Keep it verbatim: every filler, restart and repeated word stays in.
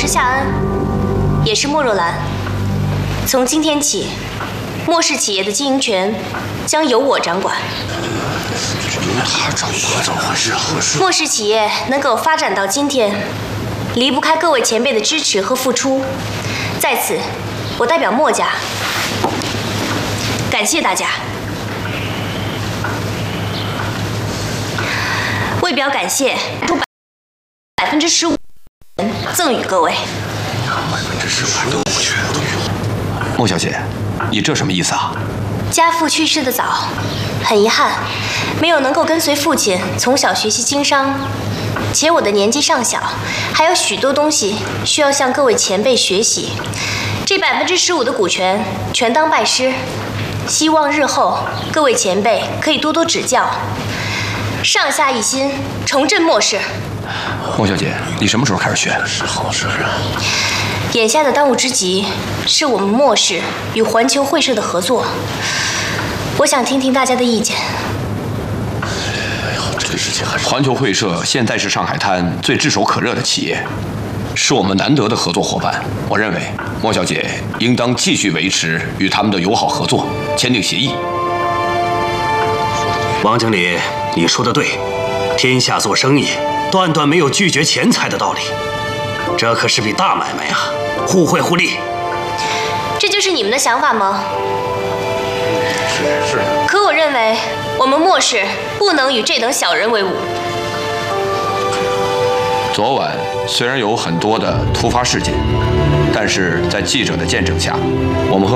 是夏恩，也是莫若兰。从今天起，莫氏企业的经营权将由我掌管。 由他掌管，怎么回事啊？ 莫氏企业能够发展到今天，离不开各位前辈的支持和付出。在此，我代表莫家感谢大家。为表感谢，出百分之十五赠与各位。 百分之十五的股权。 莫小姐，你这什么意思啊？ 家父去世的早，很遗憾，没有能够跟随父亲从小学习经商，且我的年纪尚小，还有许多东西需要向各位前辈学习。这百分之十五的股权全当拜师，希望日后各位前辈可以多多指教，上下一心，重振莫氏。 莫小姐，你什么时候开始学？ 是好事啊。 眼下的当务之急是我们莫氏与环球会社的合作，我想听听大家的意见。 哎呦，这个事情还是…… 环球会社现在是上海滩最炙手可热的企业，是我们难得的合作伙伴。我认为莫小姐应当继续维持与他们的友好合作，签订协议。 王经理，你说的对，天下做生意，断断没有拒绝钱财的道理，这可是笔大买卖啊，互惠互利。 这就是你们的想法吗？ 是是。 可我认为，我们莫氏不能与这等小人为伍。 昨晚虽然有很多的突发事件，但是在记者的见证下，我们和